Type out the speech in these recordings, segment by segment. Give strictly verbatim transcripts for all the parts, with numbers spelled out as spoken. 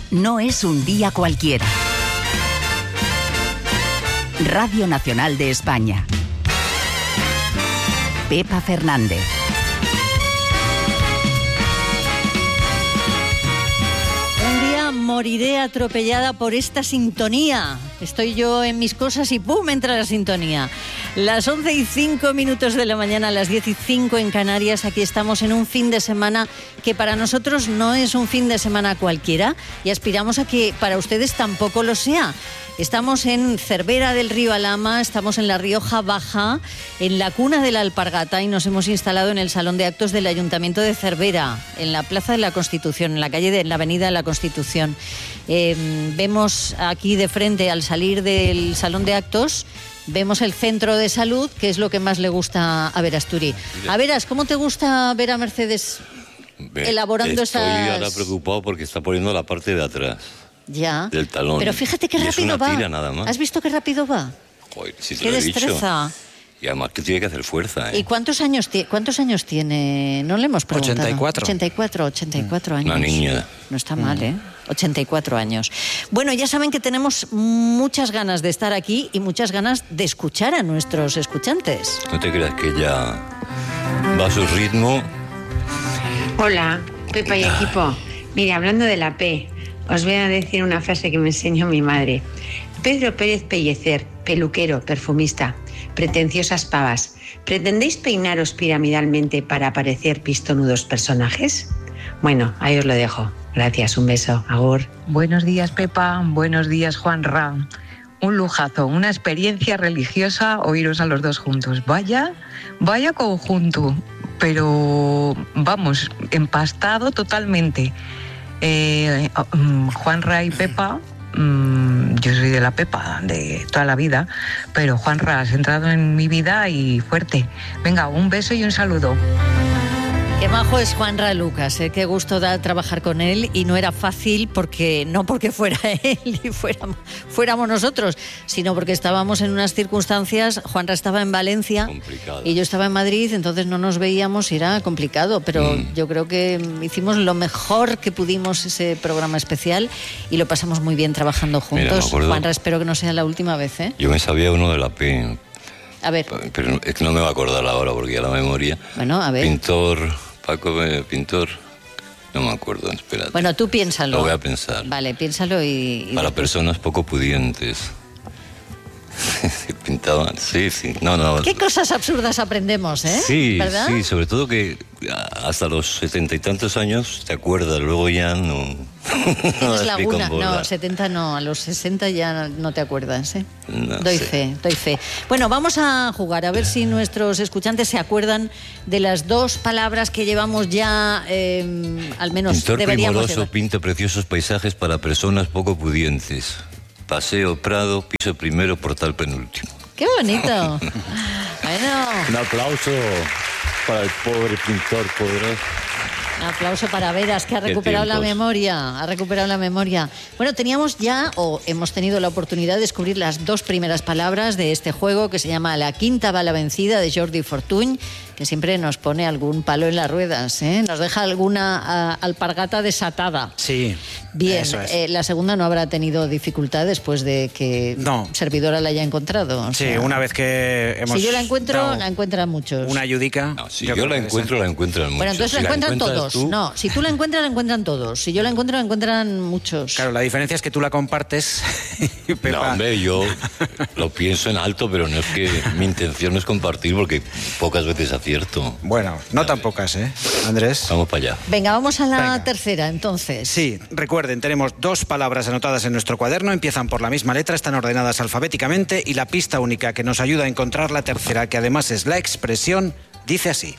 no es un día cualquiera. Radio Nacional de España. Pepa Fernández. Un día moriré atropellada por esta sintonía. Estoy yo en mis cosas y ¡pum! Entra la sintonía. Las once y cinco minutos de la mañana, las diez y cinco en Canarias. Aquí estamos en un fin de semana que para nosotros no es un fin de semana cualquiera y aspiramos a que para ustedes tampoco lo sea. Estamos en Cervera del Río Alhama, estamos en la Rioja Baja, en la cuna de la alpargata, y nos hemos instalado en el Salón de Actos del Ayuntamiento de Cervera, en la Plaza de la Constitución, en la calle de en la Avenida de la Constitución. Eh, vemos aquí de frente, al salir del Salón de Actos, vemos el centro de salud, que es lo que más le gusta a Verasturi. A Veras, ¿cómo te gusta ver a Mercedes elaborando Estoy esas...? Estoy ahora preocupado porque está poniendo la parte de atrás. Ya. Del talón. Pero fíjate qué y rápido es una va. Tira nada más. ¿Has visto qué rápido va? Joder, si te qué lo he destreza. Dicho. Y además que tiene que hacer fuerza, ¿eh? ¿Y cuántos años, cuántos años tiene? No le hemos preguntado. ochenta y cuatro. ochenta y cuatro, ochenta y cuatro años. Una niña. No está mal, ¿eh? ochenta y cuatro años. Bueno, ya saben que tenemos muchas ganas de estar aquí y muchas ganas de escuchar a nuestros escuchantes. No te creas que ella va a su ritmo. Hola, Pepa y equipo. Mire, hablando de la P, os voy a decir una frase que me enseñó mi madre. Pedro Pérez Pellecer, peluquero, perfumista, pretenciosas pavas. ¿Pretendéis peinaros piramidalmente para parecer pistonudos personajes? Bueno, ahí os lo dejo. Gracias, un beso. Agur. Buenos días, Pepa. Buenos días, Juanra. Un lujazo, una experiencia religiosa oíros a los dos juntos. Vaya, vaya conjunto. Pero, vamos, empastado totalmente. Eh, Juanra y Pepa, mmm, yo soy de la Pepa de toda la vida, pero Juanra, has entrado en mi vida y fuerte. Venga, un beso y un saludo. Qué majo es Juanra Lucas, ¿eh? Qué gusto da trabajar con él, y no era fácil porque no porque fuera él y fuéramos, fuéramos nosotros, sino porque estábamos en unas circunstancias. Juanra estaba en Valencia complicado. Y yo estaba en Madrid, entonces no nos veíamos y era complicado, pero mm. yo creo que hicimos lo mejor que pudimos ese programa especial y lo pasamos muy bien trabajando juntos. Mira, Juanra, espero que no sea la última vez, ¿eh? Yo me sabía uno de la P. A ver. Pero es que no me va a acordar ahora porque ya la memoria. Bueno, a ver. Pintor... Paco, pintor, no me acuerdo, espérate. Bueno, tú piénsalo. Lo voy a pensar. Vale, piénsalo y... y Para después... personas poco pudientes. Pintaban, sí, sí, no, no. Qué cosas absurdas aprendemos, ¿eh? Sí, ¿verdad? sí, sobre todo que hasta los setenta y tantos años te acuerdas, luego ya no... Tienes laguna, no, setenta no, a los sesenta ya no te acuerdas, ¿eh? No doy sé. fe, doy fe. Bueno, vamos a jugar, a ver si nuestros escuchantes se acuerdan de las dos palabras que llevamos ya, eh, al menos Pintor deberíamos primoroso llevar. Pinta preciosos paisajes para personas poco pudientes. Paseo Prado, piso primero, portal penúltimo. ¡Qué bonito! Bueno. Un aplauso para el pobre pintor, pobre. Un aplauso para Veras, que ha recuperado la memoria, ha recuperado la memoria. Bueno, teníamos ya, o hemos tenido la oportunidad de descubrir las dos primeras palabras de este juego que se llama La quinta bala vencida, de Jordi Fortuny, que siempre nos pone algún palo en las ruedas, ¿eh? Nos deja alguna uh, alpargata desatada. Sí. Bien, eso es. eh, la segunda no habrá tenido dificultad después de que no. Servidora la haya encontrado. O sí, sea, una vez que hemos... Si yo la encuentro, la encuentran muchos. Una ayudica. No, si yo, yo la encuentro, la encuentran muchos. Bueno, entonces si la encuentran la todos. Tú... No, si tú la encuentras, la encuentran todos. Si yo la encuentro, la encuentran muchos. Claro, la diferencia es que tú la compartes. No, hombre, yo lo pienso en alto, pero no es que mi intención es compartir porque pocas veces acierto. Bueno, no tan pocas, ¿eh, Andrés? Vamos para allá. Venga, vamos a la Venga. tercera, entonces. Sí, recuerden, tenemos dos palabras anotadas en nuestro cuaderno, empiezan por la misma letra, están ordenadas alfabéticamente y la pista única que nos ayuda a encontrar la tercera, que además es la expresión, dice así.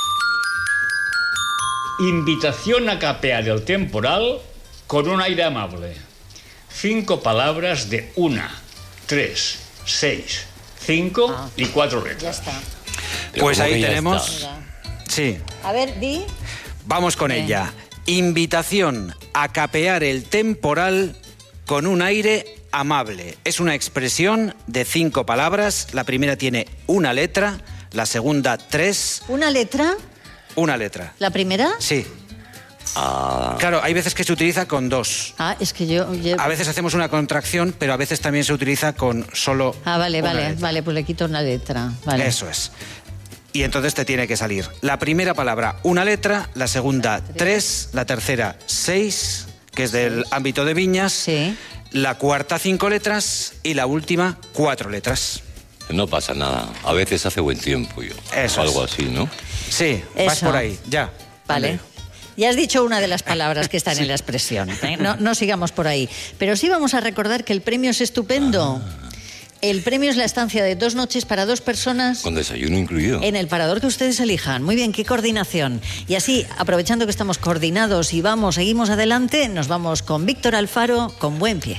Invitación a capear el temporal con un aire amable. Cinco palabras de una, tres, seis, cinco ah, y cuatro letras. Ya está. Pues ahí tenemos... Sí. A ver, di. Vamos con Bien. ella. Invitación a capear el temporal con un aire amable. Es una expresión de cinco palabras. La primera tiene una letra, la segunda tres. ¿Una letra? Una letra. ¿La primera? Sí. Ah. Claro, hay veces que se utiliza con dos. Ah, es que yo... yo... A veces hacemos una contracción, pero a veces también se utiliza con solo Ah, vale, una vale, letra. vale, pues le quito una letra. Vale. Eso es. Y entonces te tiene que salir la primera palabra, una letra, la segunda, tres, la tercera, seis, que es del ámbito de viñas, Sí. la cuarta, cinco letras y la última, cuatro letras. No pasa nada. A veces hace buen tiempo, yo. Eso Algo es. así, ¿no? Sí, vas Eso. por ahí, ya. Vale. André. Ya has dicho una de las palabras que están en la expresión. ¿eh? No, no sigamos por ahí. Pero sí vamos a recordar que el premio es estupendo. El premio es la estancia de dos noches para dos personas Con desayuno incluido. en el parador que ustedes elijan. Muy bien, qué coordinación. Y así, aprovechando que estamos coordinados y vamos, seguimos adelante, nos vamos con Víctor Alfaro, con Buen Pie.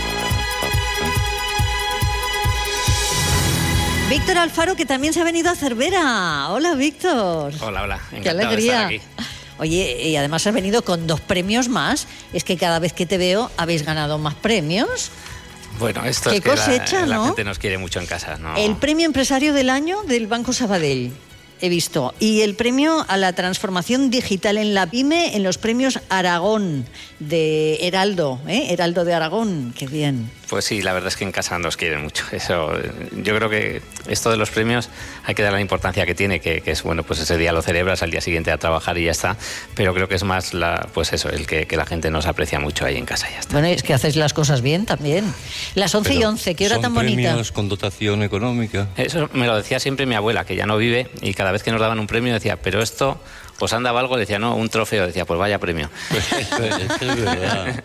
Víctor Alfaro, que también se ha venido a Cervera. Hola, Víctor. Hola, hola. Qué Encantado alegría. de estar aquí. Oye, y además has venido con dos premios más. Es que cada vez que te veo habéis ganado más premios. Bueno, esto Qué es que cosecha, la, la ¿no? gente nos quiere mucho en casa, ¿no? El premio empresario del año del Banco Sabadell, he visto. Y el premio a la transformación digital en la pyme en los premios Aragón de Heraldo, ¿eh? Heraldo de Aragón, qué bien. Pues sí, la verdad es que en casa nos quieren mucho. Eso, yo creo que esto de los premios hay que dar la importancia que tiene, que, que es, bueno, pues ese día lo celebras, al día siguiente a trabajar y ya está. Pero creo que es más, la, pues eso, el que, que la gente nos aprecia mucho ahí en casa y ya está. Bueno, es que hacéis las cosas bien también. Las once y Pero once, qué hora ¿son tan bonita. premios con dotación económica? Eso me lo decía siempre mi abuela, que ya no vive, y cada vez que nos daban un premio decía, pero esto, ¿os han dado algo? Decía, no, un trofeo. Decía, pues vaya premio. Eso es verdad.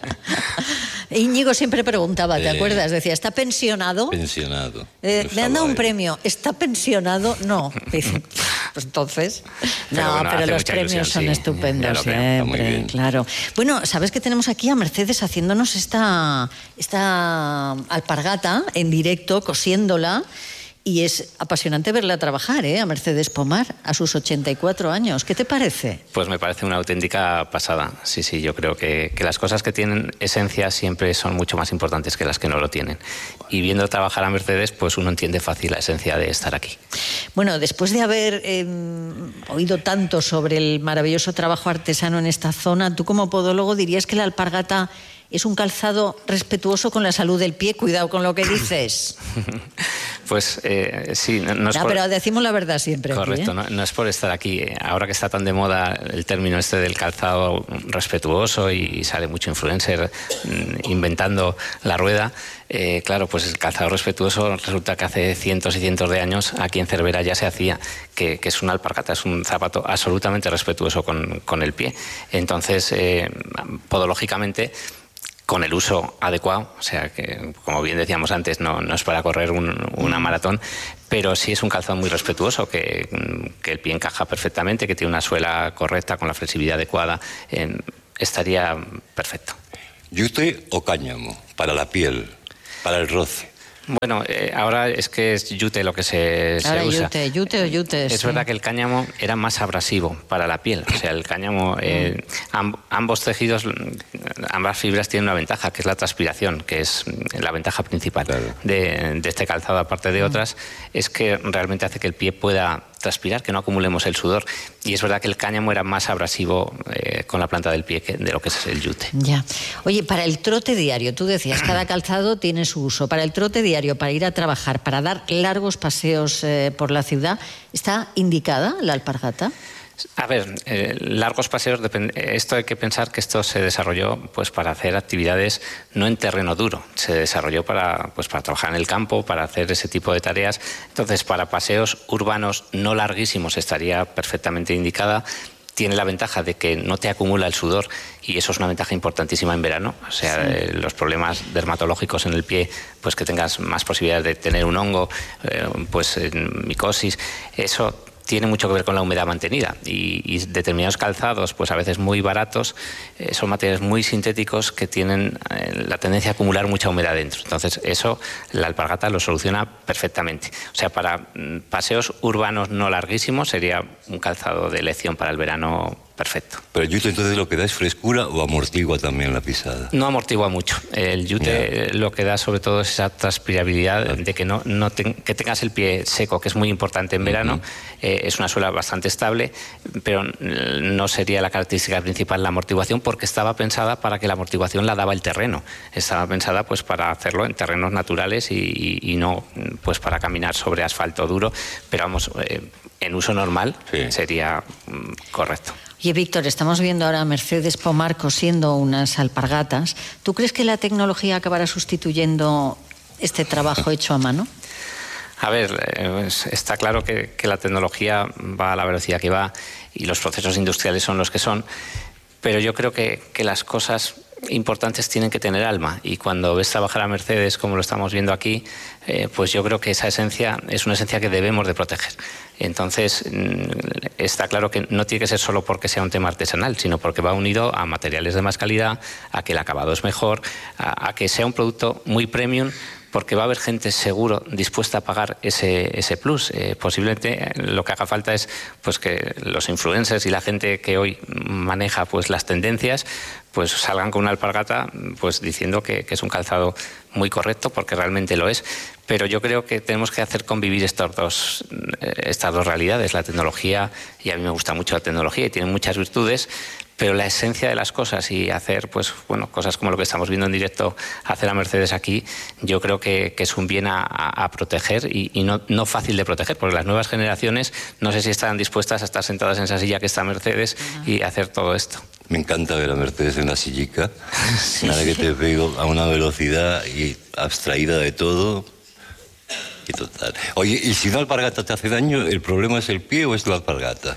Íñigo siempre preguntaba, ¿te Eh, acuerdas? Decía, ¿está pensionado? Pensionado. Eh, Lo me han dado un estaba ahí. premio. ¿Está pensionado? No. Dice, pues entonces. Pero no, bueno, pero hace los mucha premios ilusión, son sí. estupendos Ya lo creo, está muy siempre, bien. claro. Bueno, sabes que tenemos aquí a Mercedes haciéndonos esta, esta alpargata en directo, cosiéndola. Y es apasionante verla trabajar, ¿eh? A Mercedes Pomar, a sus ochenta y cuatro años. ¿Qué te parece? Pues me parece una auténtica pasada. Sí, sí, yo creo que, que las cosas que tienen esencia siempre son mucho más importantes que las que no lo tienen. Y viendo trabajar a Mercedes, pues uno entiende fácil la esencia de estar aquí. Bueno, después de haber eh, oído tanto sobre el maravilloso trabajo artesano en esta zona, tú como podólogo dirías que la alpargata es un calzado respetuoso con la salud del pie. Cuidado con lo que dices. Pues eh, sí, no, no es No, por... pero decimos la verdad siempre. aquí, Correcto, ¿eh? no, no es por estar aquí. Ahora que está tan de moda el término este del calzado respetuoso y sale mucho influencer mm, inventando la rueda, eh, claro, pues el calzado respetuoso resulta que hace cientos y cientos de años aquí en Cervera ya se hacía, que, que es una alpargata, es un zapato absolutamente respetuoso con, con el pie. Entonces, eh, podológicamente, con el uso adecuado, o sea que, como bien decíamos antes, no, no es para correr un, una maratón, pero sí es un calzado muy respetuoso, que, que el pie encaja perfectamente, que tiene una suela correcta, con la flexibilidad adecuada, eh, estaría perfecto. ¿Yute o cáñamo? Para la piel, para el roce. Bueno, eh, ahora es que es yute lo que se, se Ahora usa. yute, yute o yute. Es sí. verdad que el cáñamo era más abrasivo para la piel. O sea, el cáñamo, eh, amb- ambos tejidos, ambas fibras tienen una ventaja, que es la transpiración, que es la ventaja principal Claro. de, de este calzado, aparte de otras, es que realmente hace que el pie pueda transpirar, que no acumulemos el sudor. Y es verdad que el cáñamo era más abrasivo eh, con la planta del pie que de lo que es el yute. Ya. Oye, para el trote diario, tú decías, cada calzado tiene su uso. Para el trote diario, para ir a trabajar, para dar largos paseos eh, por la ciudad, ¿está indicada la alpargata? A ver, eh, largos paseos, depende, esto hay que pensar que esto se desarrolló pues para hacer actividades no en terreno duro, se desarrolló para, pues, para trabajar en el campo, para hacer ese tipo de tareas. Entonces, para paseos urbanos no larguísimos estaría perfectamente indicada. Tiene la ventaja de que no te acumula el sudor y eso es una ventaja importantísima en verano. O sea, sí. eh, los problemas dermatológicos en el pie, pues que tengas más posibilidades de tener un hongo, eh, pues eh, micosis, eso tiene mucho que ver con la humedad mantenida y, y determinados calzados, pues a veces muy baratos, eh, son materiales muy sintéticos que tienen eh, la tendencia a acumular mucha humedad dentro. Entonces eso la alpargata lo soluciona perfectamente. O sea, para mm, paseos urbanos no larguísimos sería un calzado de elección para el verano perfecto. Pero el yute entonces lo que da es frescura o amortigua también la pisada. No amortigua mucho. El yute yeah. lo que da sobre todo es esa transpirabilidad claro. de que no, no te, que tengas el pie seco, que es muy importante en verano. Uh-huh. eh, es una suela bastante estable, pero no sería la característica principal la amortiguación, porque estaba pensada para que la amortiguación la daba el terreno. Estaba pensada pues para hacerlo en terrenos naturales y, y, y no pues para caminar sobre asfalto duro, pero vamos, eh, en uso normal sí. sería mm, correcto. Oye, Víctor, estamos viendo ahora a Mercedes Pomar cosiendo unas alpargatas. ¿Tú crees que la tecnología acabará sustituyendo este trabajo hecho a mano? A ver, eh, está claro que, que la tecnología va a la velocidad que va y los procesos industriales son los que son, pero yo creo que, que las cosas importantes tienen que tener alma, y cuando ves trabajar a Mercedes como lo estamos viendo aquí, eh, pues yo creo que esa esencia es una esencia que debemos de proteger. Entonces está claro que no tiene que ser solo porque sea un tema artesanal, sino porque va unido a materiales de más calidad, a que el acabado es mejor, a, a que sea un producto muy premium, porque va a haber gente seguro dispuesta a pagar ese, ese plus. Eh, posiblemente lo que haga falta es pues que los influencers y la gente que hoy maneja pues las tendencias pues salgan con una alpargata pues diciendo que, que es un calzado muy correcto, porque realmente lo es. Pero yo creo que tenemos que hacer convivir estos dos, estas dos realidades. La tecnología, y a mí me gusta mucho la tecnología y tiene muchas virtudes, pero la esencia de las cosas y hacer pues bueno cosas como lo que estamos viendo en directo hacer a Mercedes aquí, yo creo que, que es un bien a, a, a proteger y, y no, no fácil de proteger, porque las nuevas generaciones no sé si estarán dispuestas a estar sentadas en esa silla que está Mercedes uh-huh. y hacer todo esto. Me encanta ver a Mercedes en la sillica, sí, nada que te pego a una velocidad y abstraída de todo. Y total. Oye, ¿y si una alpargata te hace daño, el problema es el pie o es la alpargata?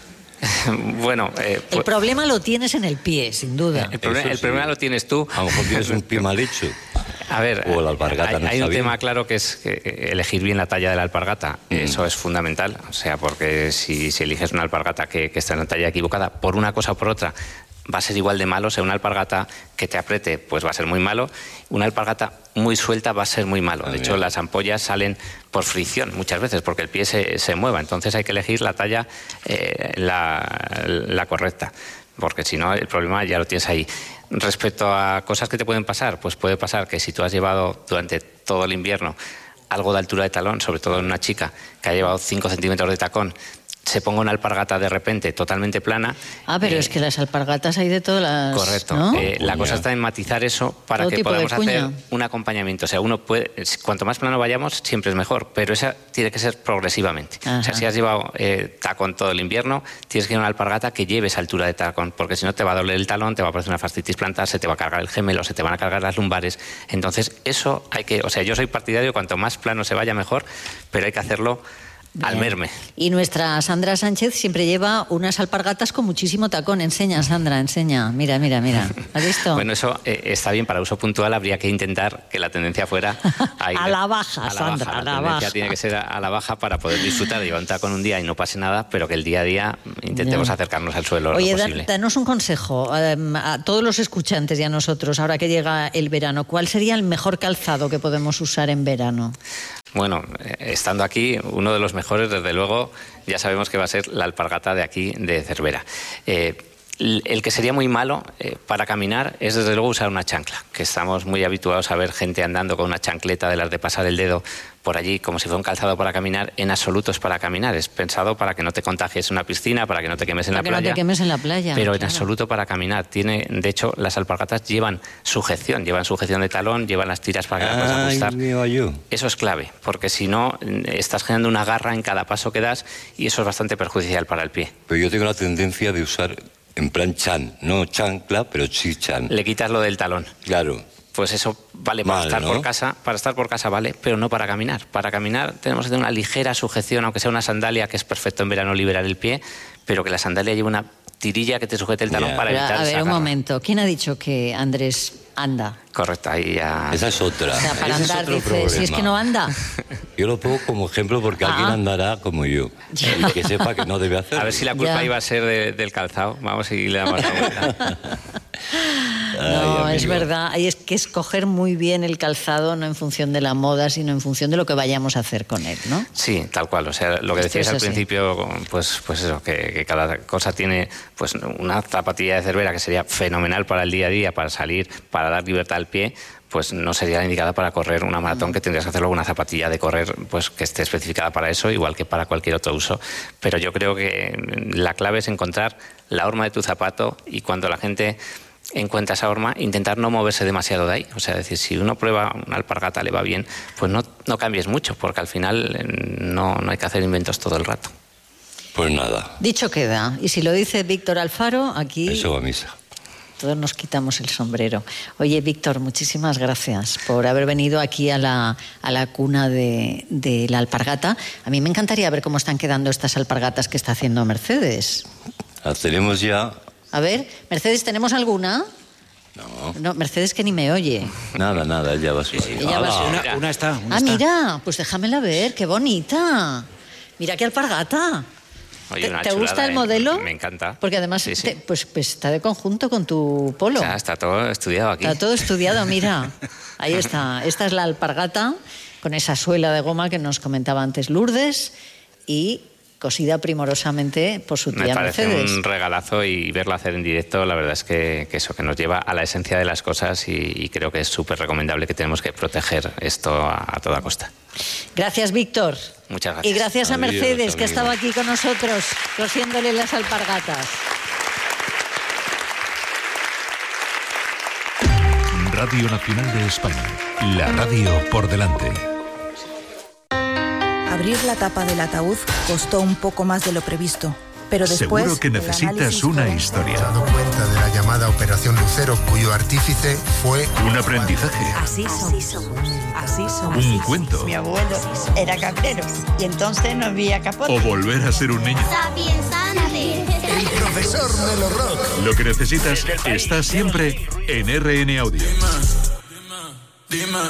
Bueno, eh, pues, el problema lo tienes en el pie, sin duda. El, problema, el sí. problema lo tienes tú. A lo mejor tienes un pie mal hecho. A ver, o la alpargata hay, no hay está un bien. tema claro que es que elegir bien la talla de la alpargata. Mm. Eso es fundamental. O sea, porque si, si eliges una alpargata que, que está en la talla equivocada, por una cosa o por otra, va a ser igual de malo. O sea, una alpargata que te apriete, pues va a ser muy malo. Una alpargata muy suelta va a ser muy malo. De hecho, las ampollas salen por fricción muchas veces, porque el pie se, se mueva. Entonces hay que elegir la talla eh, la, la correcta, porque si no, el problema ya lo tienes ahí. Respecto a cosas que te pueden pasar, pues puede pasar que si tú has llevado durante todo el invierno algo de altura de talón, sobre todo en una chica que ha llevado cinco centímetros de tacón, se ponga una alpargata de repente totalmente plana. Ah, pero eh, es que las alpargatas hay de todas las... Correcto. ¿no? Eh, la cosa está en matizar eso para Todo que tipo de podamos hacer cuña. un acompañamiento. O sea, uno puede, cuanto más plano vayamos, siempre es mejor, pero esa tiene que ser progresivamente. Ajá. O sea, si has llevado eh, tacón todo el invierno, tienes que ir a una alpargata que lleve esa altura de tacón, porque si no te va a doler el talón, te va a aparecer una fascitis plantar, se te va a cargar el gemelo, se te van a cargar las lumbares. Entonces, eso hay que... O sea, yo soy partidario, cuanto más plano se vaya, mejor, pero hay que hacerlo Bien. al merme. Y nuestra Sandra Sánchez siempre lleva unas alpargatas con muchísimo tacón. Enseña, Sandra, enseña. Mira, mira, mira. ¿Has visto? Bueno, eso eh, está bien para uso puntual. Habría que intentar que la tendencia fuera a, ir a la baja, a la Sandra, baja. a La la tendencia baja. tiene que ser a, a la baja para poder disfrutar de llevar un tacón un día y no pase nada, pero que el día a día intentemos Ya. acercarnos al suelo Oye, lo da, posible. danos un consejo eh, a todos los escuchantes y a nosotros, ahora que llega el verano. ¿Cuál sería el mejor calzado que podemos usar en verano? Bueno, eh, estando aquí, uno de los mejores, desde luego, ya sabemos que va a ser la alpargata de aquí, de Cervera. Eh, el que sería muy malo eh, para caminar es, desde luego, usar una chancla, que estamos muy habituados a ver gente andando con una chancleta de las de pasar el dedo por allí, como si fuera un calzado para caminar. En absoluto es para caminar, es pensado para que no te contagies en una piscina, para que no te quemes en Para la que playa. no te quemes en la playa. Pero claro. en absoluto para caminar. Tiene, de hecho, las alpargatas llevan sujeción, llevan sujeción de talón, llevan las tiras para que las puedas ajustar. Yo. Eso es clave, porque si no, estás generando una garra en cada paso que das y eso es bastante perjudicial para el pie. Pero yo tengo la tendencia de usar en plan chan, no chancla, pero sí chan. Le quitas lo del talón. Claro. Pues eso vale para Mal, estar ¿no? por casa, para estar por casa vale, pero no para caminar. Para caminar tenemos que tener una ligera sujeción, aunque sea una sandalia, que es perfecto en verano liberar el pie, pero que la sandalia lleve una tirilla que te sujete el talón Yeah. para Pero, evitar a ver, esa un garra. momento. ¿Quién ha dicho que Andrés anda? Correcto, ahí ya... Esa es otra. O sea, para Ese es andar, otro dice, problema. si es que no anda. Yo lo pongo como ejemplo porque Ah. alguien andará como yo. Y que sepa que no debe hacerlo. A ver si la culpa Ya. iba a ser de- del calzado. Vamos y le damos la vuelta. No, Ay, es verdad. Hay es que escoger muy bien el calzado, no en función de la moda, sino en función de lo que vayamos a hacer con él, ¿no? Sí, tal cual. O sea, lo que Esto decías es al así. principio, pues, pues eso, que, que cada cosa tiene pues una zapatilla de Cervera que sería fenomenal para el día a día, para salir, para dar libertad al pie, pues no sería la indicada para correr una maratón, que tendrías que hacerlo con una zapatilla de correr pues que esté especificada para eso, igual que para cualquier otro uso. Pero yo creo que la clave es encontrar la horma de tu zapato, y cuando la gente encuentra esa horma, intentar no moverse demasiado de ahí. O sea, decir, si uno prueba una alpargata, le va bien, pues no, no cambies mucho, porque al final eh, no, no hay que hacer inventos todo el rato. Pues nada, Dicho queda. Y si lo dice Víctor Alfaro, aquí eso va a misa. todos nos quitamos el sombrero. Oye, Víctor, muchísimas gracias por haber venido aquí a la, a la cuna de, de la alpargata. A mí me encantaría ver cómo están quedando estas alpargatas que está haciendo Mercedes. Las tenemos ya. A ver, Mercedes, ¿tenemos alguna? No, No, Mercedes que ni me oye. nada, nada, ya va suave. Ella va ¡Hala! sola. Una, una está. Una Ah, está. mira, pues déjamela ver, qué bonita. Mira qué alpargata. Oye, ¿Te, una te chulada, gusta el ¿eh? modelo? Me encanta. Porque además Sí, sí. te- pues, pues está de conjunto con tu polo. O sea, está todo estudiado aquí. Está todo estudiado, mira. Ahí está. Esta es la alpargata con esa suela de goma que nos comentaba antes Lourdes y cosida primorosamente por su Me tía parece Mercedes. un regalazo, y verlo hacer en directo, la verdad es que, que eso, que nos lleva a la esencia de las cosas, y, y creo que es súper recomendable, que tenemos que proteger esto a, a toda costa. Gracias, Víctor. Muchas gracias. Y gracias a Adiós, Mercedes, que amigo. estaba aquí con nosotros, cosiéndole las alpargatas. Radio Nacional de España. La radio por delante. Abrir la tapa del ataúd costó un poco más de lo previsto, pero después... Seguro que el necesitas análisis una forense- historia. dado cuenta de la llamada Operación Lucero, cuyo artífice fue... Un aprendizaje. Así somos, así somos. Un cuento. Mi abuelo era cabrero y entonces no había capote. O volver a ser un niño. El profesor Melo Rock. Lo que necesitas está siempre en R N Audio. Dime,